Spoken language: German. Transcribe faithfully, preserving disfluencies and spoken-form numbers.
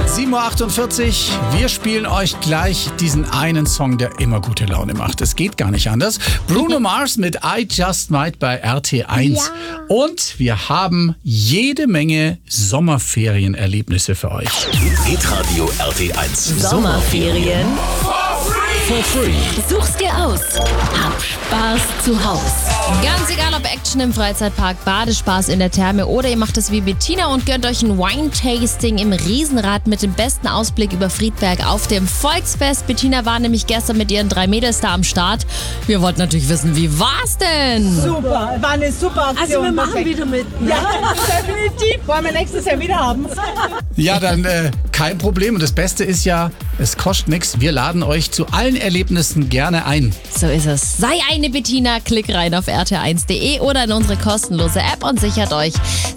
sieben Uhr achtundvierzig. Wir spielen euch gleich diesen einen Song, der immer gute Laune macht. Es geht gar nicht anders. Bruno Mars mit I Just Might bei R T eins. Ja. Und wir haben jede Menge Sommerferienerlebnisse für euch. Hitradio R T eins. Sommerferien. For free. Such's dir aus. Hab Spaß zu Haus. Ganz egal, ob Action im Freizeitpark, Badespaß in der Therme oder ihr macht es wie Bettina und gönnt euch ein Wine-Tasting im Riesenrad mit dem besten Ausblick über Friedberg auf dem Volksfest. Bettina war nämlich gestern mit ihren drei Mädels da am Start. Wir wollten natürlich wissen, wie war's denn? Super, war eine super Aktion. Also wir machen wieder mit. Ne? Ja, definitiv. Wollen wir nächstes Jahr wieder haben. Ja, dann äh, kein Problem. Und das Beste ist ja, es kostet nichts. Wir laden euch zu allen Erlebnissen gerne ein. So ist es. Sei eine Bettina, klick rein auf r t eins punkt d e oder in unsere kostenlose App und sichert euch